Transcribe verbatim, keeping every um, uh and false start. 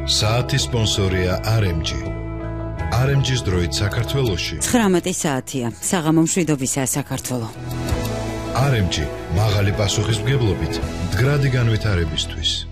საათის სპონსორია არ ემ ჯი. არ ემ ჯის დროით საქართველოში ცხრამეტი საათია. საღამო მშვიდობისაა საქართველო. არ ემ ჯი მაღალი პასუხისმგებლობით მდგრადი განვითარებისთვის.